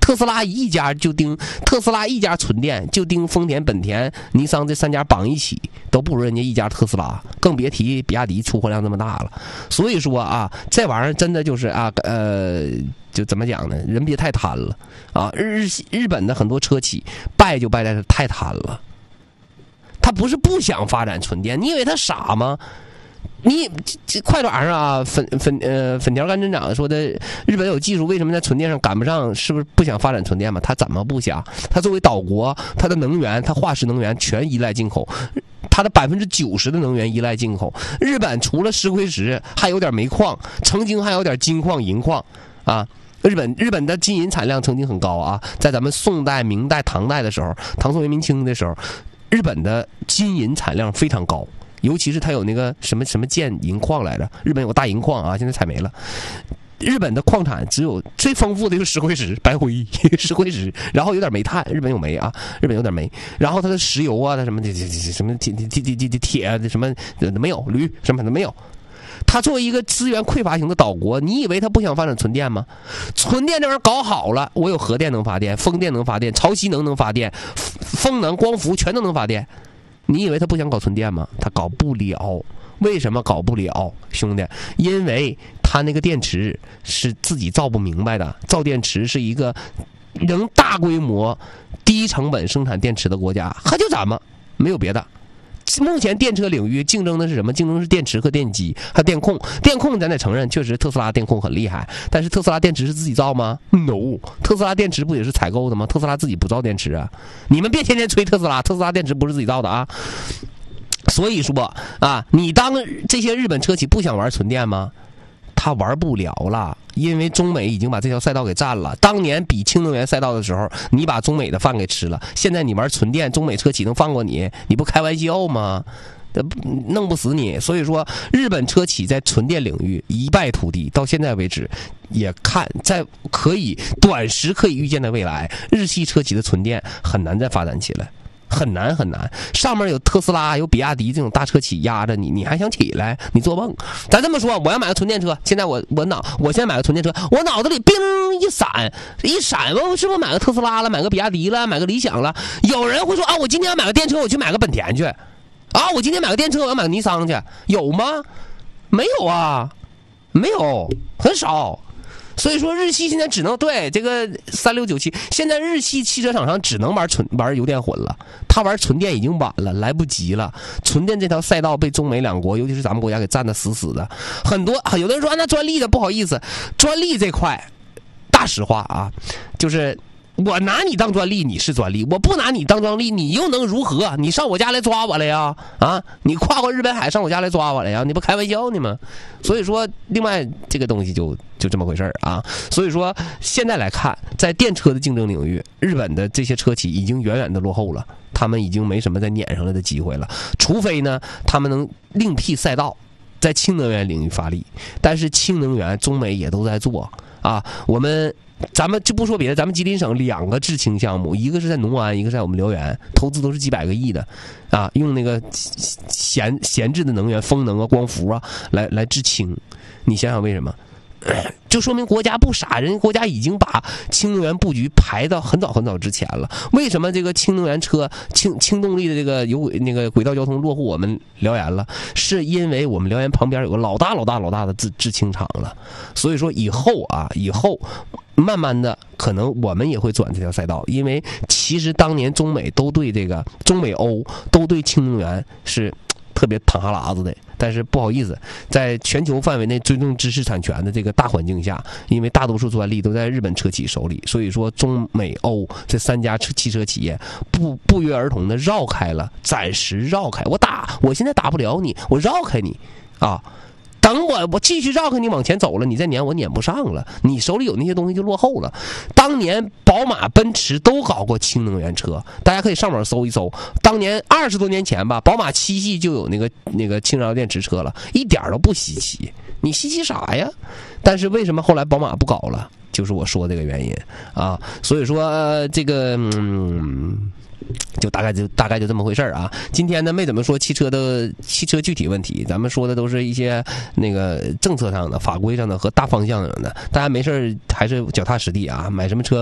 特斯拉一家纯电就盯丰田、本田、尼桑这3家绑一起，都不如人家一家特斯拉，更别提比亚迪出货量这么大了。所以说啊，这玩意儿真的就是啊，就怎么讲呢？人别太贪了啊！日本的很多车企败就败在太贪了。他不是不想发展纯电，你以为他傻吗？你这快短上啊，粉条干针长说的，日本有技术，为什么在纯电上赶不上？是不是不想发展纯电嘛？他怎么不想？他作为岛国，他的能源，他化石能源全依赖进口，他的90%的能源依赖进口。日本除了石灰石，还有点煤矿，曾经还有点金矿、银矿啊。日本的金银产量曾经很高啊，在咱们宋代、明代、唐代的时候，唐宋元明清的时候，日本的金银产量非常高。尤其是它有那个什么建银矿来着，日本有个大银矿啊，现在采没了。日本的矿产只有最丰富的就是石灰石、白灰、石灰石，然后有点煤炭，日本有煤啊，日本有点煤，然后它的石油啊，它什么铁什么没有，铝什么的没有。它作为一个资源匮乏型的岛国，你以为它不想发展纯电吗？纯电这玩意儿搞好了，我有核电能发电，风电能发电，潮汐能发电，风能、光伏全都能发电。你以为他不想搞纯电吗？他搞不了。为什么搞不了，兄弟？因为他那个电池是自己造不明白的。造电池是一个能大规模、低成本生产电池的国家，他就咱们没有别的。目前电车领域竞争的是什么？竞争是电池和电机，还有电控。电控咱得承认，确实特斯拉电控很厉害。但是特斯拉电池是自己造吗 ？No， 特斯拉电池不也是采购的吗？特斯拉自己不造电池啊！你们别天天吹特斯拉，特斯拉电池不是自己造的啊！所以说啊，你当这些日本车企不想玩纯电吗？他玩不了了，因为中美已经把这条赛道给占了。当年比氢能源赛道的时候，你把中美的饭给吃了。现在你玩纯电，中美车企能放过你？你不开玩笑吗？弄不死你。所以说，日本车企在纯电领域一败涂地。到现在为止，也看在短时可以预见的未来，日系车企的纯电很难再发展起来。很难很难，上面有特斯拉、有比亚迪这种大车企压着你，你还想起来？你做梦！咱这么说，我要买个纯电车，现在我现在买个纯电车，我脑子里叮一闪，我是不是买个特斯拉了，买个比亚迪了，买个理想了？有人会说啊，我今天要买个电车，我去买个本田去，啊，我今天买个电车，我要买个尼桑去，有吗？没有啊，没有，很少。所以说，日系现在只能对这个3697，现在日系汽车厂商只能玩油电混了，他玩纯电已经晚了，来不及了。纯电这条赛道被中美两国，尤其是咱们国家给占得死死的。很多有的人说、啊、那专利的不好意思，专利这块，大实话啊，就是我拿你当专利，你是专利；我不拿你当专利，你又能如何？你上我家来抓我了呀？啊，你跨过日本海上我家来抓我了呀？你不开玩笑呢吗？所以说，另外这个东西就这么回事啊。所以说，现在来看，在电车的竞争领域，日本的这些车企已经远远的落后了，他们已经没什么再撵上来的机会了，除非呢，他们能另辟赛道，在氢能源领域发力。但是氢能源，中美也都在做啊，咱们就不说别的，咱们吉林省2个制氢项目，一个是在农安，一个是在我们辽源，投资都是几百个亿的，啊，用那个闲置的能源，风能啊、光伏啊来制氢。你想想为什么？就说明国家不傻，人家国家已经把氢能源布局排到很早很早之前了。为什么这个氢能源车、氢动力的这个轨道交通落户我们辽源了？是因为我们辽源旁边有个老大的制氢厂了。所以说以后慢慢的，可能我们也会转这条赛道，因为其实当年中美欧都对氢能源是特别淌哈喇子的，但是不好意思，在全球范围内尊重知识产权的这个大环境下，因为大多数专利都在日本车企手里，所以说中美欧这3家汽车企业不约而同的暂时绕开我现在打不了你，我绕开你啊。等我继续绕开你往前走了，你再撵我撵不上了，你手里有那些东西就落后了。当年宝马、奔驰都搞过氢能源车，大家可以上网搜一搜。当年20多年前吧，宝马7系就有那个氢燃料电池车了，一点都不稀奇。你稀奇啥呀？但是为什么后来宝马不搞了？就是我说这个原因啊。所以说这个就大概就这么回事啊。今天呢没怎么说汽车具体问题，咱们说的都是一些那个政策上的、法规上的和大方向上的。大家没事还是脚踏实地啊，买什么车